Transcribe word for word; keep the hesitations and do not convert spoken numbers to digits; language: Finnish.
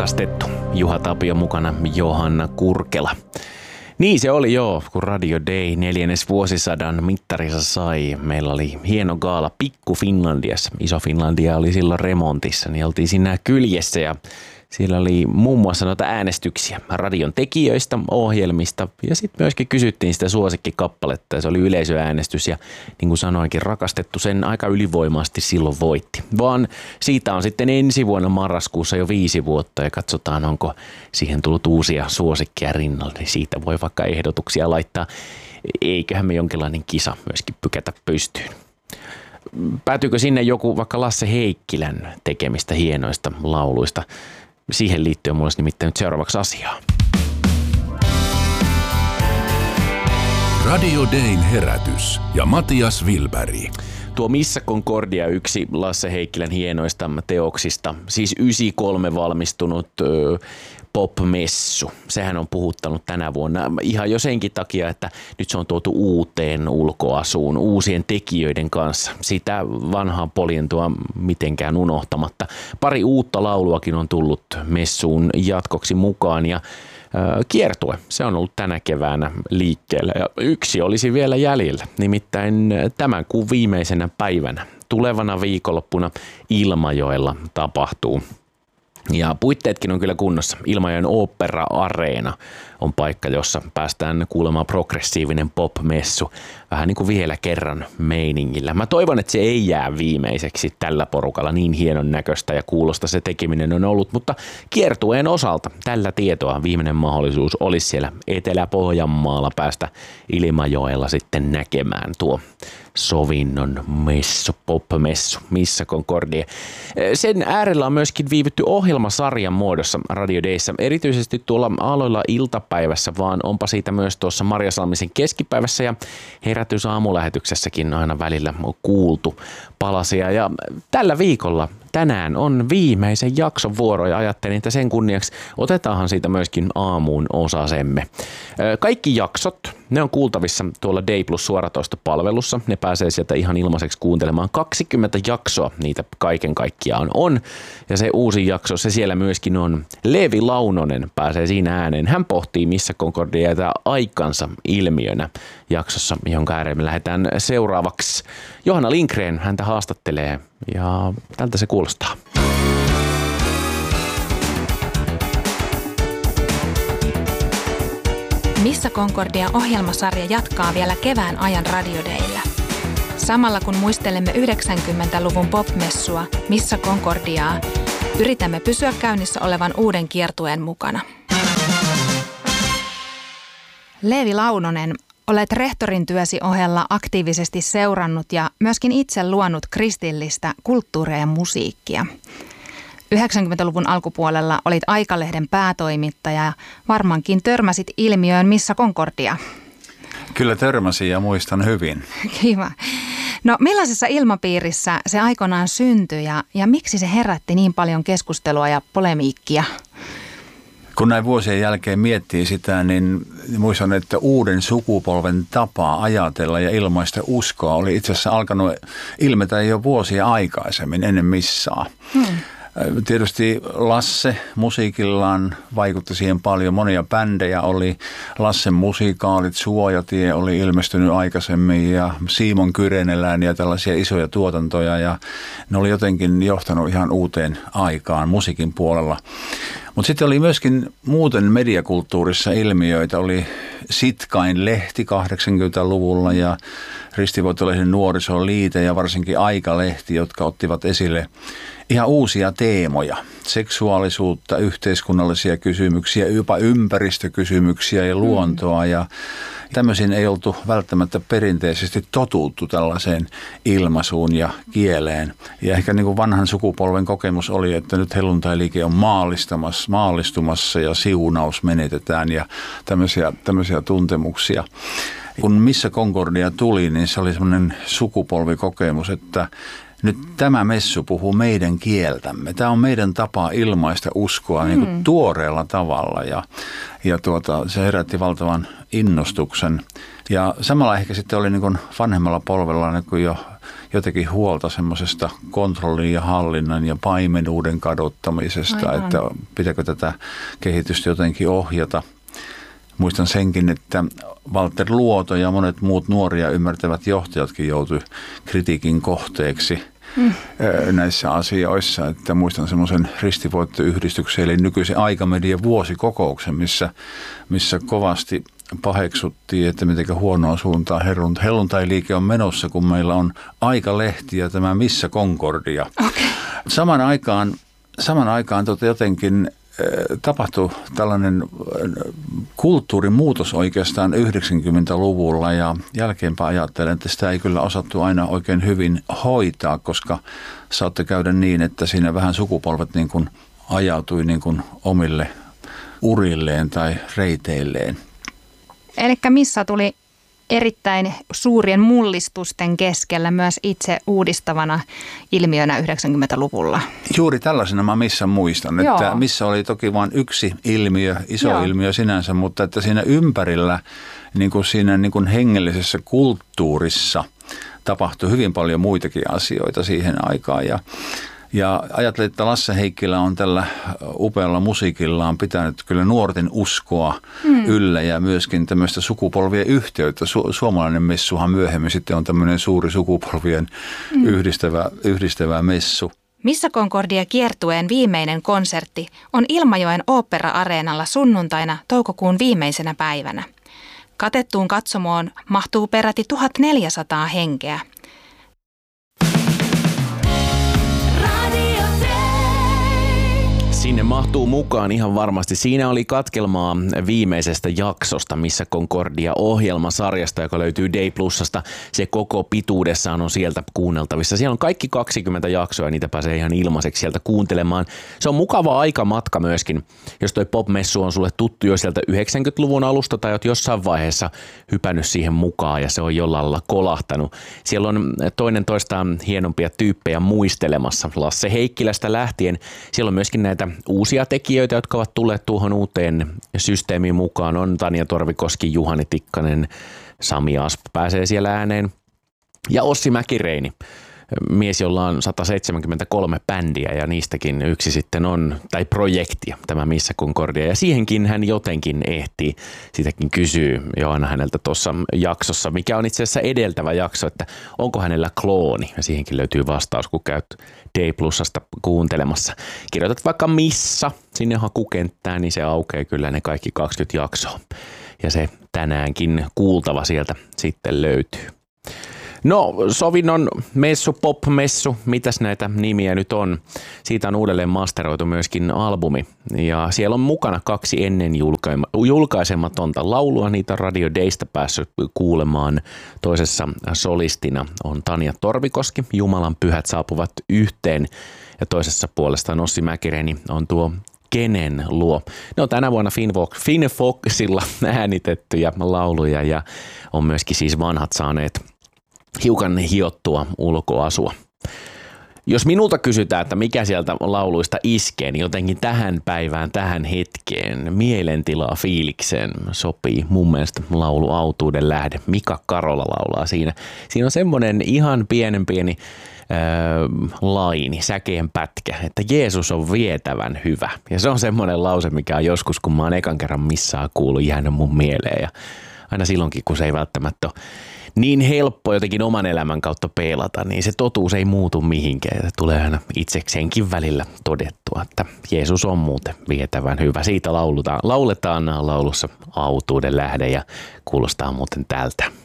Rakastettu. Juha Tapio mukana, Johanna Kurkela. Niin se oli joo, kun Radio Day neljännes vuosisadan mittarissa sai. Meillä oli hieno gaala Pikku Finlandiassa. Iso Finlandia oli silloin remontissa, niin oltiin siinä kyljessä ja siellä oli muun muassa noita äänestyksiä radion tekijöistä, ohjelmista ja sitten myöskin kysyttiin sitä suosikkikappaletta ja se oli yleisöäänestys ja niin kuin sanoinkin, Rakastettu sen aika ylivoimaisesti silloin voitti. Vaan siitä on sitten ensi vuonna marraskuussa jo viisi vuotta ja katsotaan onko siihen tullut uusia suosikkia rinnalle, niin siitä voi vaikka ehdotuksia laittaa. Eiköhän me jonkinlainen kisa myöskin pykätä pystyyn. Päätyykö sinne joku vaikka Lasse Heikkilän tekemistä hienoista lauluista? Siihen liittyen mulla olisi nimittäin nyt seuraavaksi asiaa. Radio Dayn herätys ja Matias Wilberg. Tuo Missä Concordia yksi Lasse Heikkilän hienoista teoksista, siis yhdeksänkymmentäkolme valmistunut ö, pop-messu. Sehän on puhuttanut tänä vuonna ihan jo senkin takia, että nyt se on tuotu uuteen ulkoasuun, uusien tekijöiden kanssa. Sitä vanhaa poljentua mitenkään unohtamatta. Pari uutta lauluakin on tullut messuun jatkoksi mukaan ja kiertue. Se on ollut tänä keväänä liikkeellä ja yksi olisi vielä jäljellä, nimittäin tämän kuun viimeisenä päivänä. Tulevana viikonloppuna Ilmajoella tapahtuu. Ja puitteetkin on kyllä kunnossa. Ilmajoen Opera-areena on paikka, jossa päästään kuulemaan progressiivinen pop-messu. Vähän niin kuin vielä kerran meiningillä. Mä toivon, että se ei jää viimeiseksi tällä porukalla. Niin hienon näköistä ja kuulosta se tekeminen on ollut. Mutta kiertueen osalta tällä tietoa viimeinen mahdollisuus olisi siellä Etelä-Pohjanmaalla päästä Ilmajoella sitten näkemään tuo sovinnon messu, pop-messu, Missä Concordia. Sen äärellä on myöskin viivytty ohjelmasarjan muodossa Radio Dayssä, erityisesti tuolla aloilla iltapäivässä, vaan onpa siitä myös tuossa Marjasalmisen keskipäivässä ja herätys aamulähetyksessäkin aina välillä kuultu palasia. Ja tällä viikolla tänään on viimeisen jakson vuoro ja ajattelin, että sen kunniaksi otetaanhan siitä myöskin aamuun osasemme. Kaikki jaksot, ne on kuultavissa tuolla Day Plus suoratoistopalvelussa. Ne pääsee sieltä ihan ilmaiseksi kuuntelemaan. kaksikymmentä jaksoa niitä kaiken kaikkiaan on. Ja se uusi jakso, se siellä myöskin on. Leevi Launonen pääsee siinä ääneen. Hän pohtii Missä Concordia ja aikansa ilmiönä jaksossa, jonka ääreen me lähdetään seuraavaksi. Johanna Lindgren häntä haastattelee ja tältä se kuulostaa. Missä Concordia -ohjelmasarja jatkaa vielä kevään ajan Radio Dayllä. Samalla kun muistelemme yhdeksänkymmentäluvun popmessua Missä Concordiaa, yritämme pysyä käynnissä olevan uuden kiertueen mukana. Leevi Launonen, olet rehtorin työsi ohella aktiivisesti seurannut ja myöskin itse luonut kristillistä kulttuuria ja musiikkia. yhdeksänkymmentäluvun alkupuolella olit Aikalehden päätoimittaja ja varmaankin törmäsit ilmiöön Missä Concordia. Kyllä törmäsin ja muistan hyvin. Kiva. No millaisessa ilmapiirissä se aikoinaan syntyi ja, ja miksi se herätti niin paljon keskustelua ja polemiikkia? Kun näin vuosien jälkeen miettii sitä, niin muistan, että uuden sukupolven tapa ajatella ja ilmaista uskoa oli itse asiassa alkanut ilmetä jo vuosia aikaisemmin ennen missaa. Hmm. Tietysti Lasse musiikillaan vaikutti siihen paljon. Monia bändejä oli. Lassen musikaalit, Suojatie oli ilmestynyt aikaisemmin ja Simon Kyrenelään ja tällaisia isoja tuotantoja. Ja ne oli jotenkin johtanut ihan uuteen aikaan musiikin puolella. Mutta sitten oli myöskin muuten mediakulttuurissa ilmiöitä. Oli Sitkain-lehti kahdeksankymmentäluvulla ja Ristivoitolehden nuorisoliite ja varsinkin Aikalehti, jotka ottivat esille ihan uusia teemoja. Seksuaalisuutta, yhteiskunnallisia kysymyksiä, jopa ympäristökysymyksiä ja luontoa. Ja tämmöisiin ei oltu välttämättä perinteisesti totuttu tällaiseen ilmaisuun ja kieleen. Ja ehkä niin kuin vanhan sukupolven kokemus oli, että nyt helluntailiike on maallistamassa, maallistumassa ja siunaus menetetään ja tämmöisiä, tämmöisiä tuntemuksia. Kun Missä Concordia tuli, niin se oli semmoinen sukupolvikokemus, että nyt tämä messu puhuu meidän kieltämme. Tämä on meidän tapa ilmaista uskoa mm. niin kuin tuoreella tavalla ja, ja tuota, se herätti valtavan innostuksen. Ja samalla ehkä sitten oli niin kuin vanhemmalla polvella niin kuin jo jotenkin huolta semmoisesta kontrollin ja hallinnan ja paimenuuden kadottamisesta, aivan. Että pitääkö tätä kehitystä jotenkin ohjata. Muistan senkin, että Walter Luoto ja monet muut nuoria ymmärtävät johtajatkin joutui kritiikin kohteeksi mm. näissä asioissa. Että muistan semmoisen ristivoittoyhdistyksen eli nykyisen Aikamedia vuosikokouksen, missä, missä kovasti paheksuttiin, että miten huonoa suuntaan helluntailiike on menossa, kun meillä on Aikalehti ja tämä Missä Concordia. Okay. Saman aikaan, saman aikaan tota jotenkin tapahtui tällainen kulttuurimuutos oikeastaan yhdeksänkymmentäluvulla ja jälkeenpäin ajattelen, että sitä ei kyllä osattu aina oikein hyvin hoitaa, koska saatte käydä niin, että siinä vähän sukupolvet niin kuin ajautui niin kuin omille urilleen tai reiteilleen. Elikkä Missa tuli erittäin suurien mullistusten keskellä myös itse uudistavana ilmiönä yhdeksänkymmentäluvulla. Juuri tällaisena mä Missä muistan, että Joo. Missä oli toki vain yksi ilmiö, iso Joo. ilmiö sinänsä, mutta että siinä ympärillä, niin kuin siinä niin kuin hengellisessä kulttuurissa tapahtui hyvin paljon muitakin asioita siihen aikaan ja Ja ajattelin, että Lasse Heikkilä on tällä upealla musiikillaan pitänyt kyllä nuorten uskoa mm. yllä ja myöskin tämmöistä sukupolvien yhteyttä. Su- suomalainen messuhan myöhemmin sitten on tämmöinen suuri sukupolvien mm. yhdistävä, yhdistävä messu. Missä Concordia -kiertueen viimeinen konsertti on Ilmajoen Ooppera-areenalla sunnuntaina toukokuun viimeisenä päivänä. Katettuun katsomoon mahtuu peräti tuhatneljäsataa henkeä. Sinne mahtuu mukaan ihan varmasti. Siinä oli katkelmaa viimeisestä jaksosta Missä Concordia-ohjelmasarjasta, joka löytyy Day Plusasta. Se koko pituudessaan on sieltä kuunneltavissa. Siellä on kaikki kaksikymmentä jaksoa ja niitä pääsee ihan ilmaiseksi sieltä kuuntelemaan. Se on mukava aikamatka myöskin, jos toi pop-messu on sulle tuttu jo sieltä yhdeksänkymmentäluvun alusta tai oot jossain vaiheessa hypännyt siihen mukaan ja se on jollain lailla kolahtanut. Siellä on toinen toistaan hienompia tyyppejä muistelemassa Lasse Heikkilästä lähtien. Siellä on myöskin näitä uusia tekijöitä, jotka ovat tulleet tuohon uuteen systeemiin mukaan. On Tanja Torvikoski, Juhani Tikkanen, Sami Asp pääsee siellä ääneen. Ja Ossi Mäkireini, mies, jolla on sata seitsemänkymmentäkolme bändiä ja niistäkin yksi sitten on, tai projektia, tämä Missä Concordia. Ja siihenkin hän jotenkin ehtii. Sitäkin kysyy Johanna häneltä tuossa jaksossa, mikä on itse asiassa edeltävä jakso, että onko hänellä klooni. Ja siihenkin löytyy vastaus, kun käyt Day Plusasta kuuntelemassa. Kirjoitat vaikka Missä sinne hakukenttään, niin se aukeaa kyllä ne kaikki kaksikymmentä jaksoa. Ja se tänäänkin kuultava sieltä sitten löytyy. No, sovinnon messu, pop-messu, mitäs näitä nimiä nyt on? Siitä on uudelleen masteroitu myöskin albumi ja siellä on mukana kaksi ennen julkaisematonta laulua. Niitä on Radio Daysta päässyt kuulemaan. Toisessa solistina on Tanja Torvikoski, Jumalan pyhät saapuvat yhteen ja toisessa puolestaan Ossi Mäkireini on tuo Kenen luo. Ne on tänä vuonna Finnfoxilla äänitettyjä lauluja ja on myöskin siis vanhat saaneet hiukan hiottua ulkoasua. Jos minulta kysytään, että mikä sieltä lauluista iskee, niin jotenkin tähän päivään, tähän hetkeen, mielentilaa fiilikseen sopii mun mielestä laulu Autuuden lähde. Mika Karola laulaa siinä. Siinä on semmoinen ihan pienen pieni äh, laini, säkeen pätkä, että Jeesus on vietävän hyvä. Ja se on semmoinen lause, mikä on joskus, kun mä oon ekan kerran missään kuullut, jäänyt mun mieleen. Ja aina silloinkin, kun se ei välttämättä ole niin helppo jotenkin oman elämän kautta peilata, niin se totuus ei muutu mihinkään. Tulee aina itsekseenkin välillä todettua, että Jeesus on muuten vietävän hyvä. Siitä lauletaan, lauletaan laulussa Autuuden lähde ja kuulostaa muuten tältä.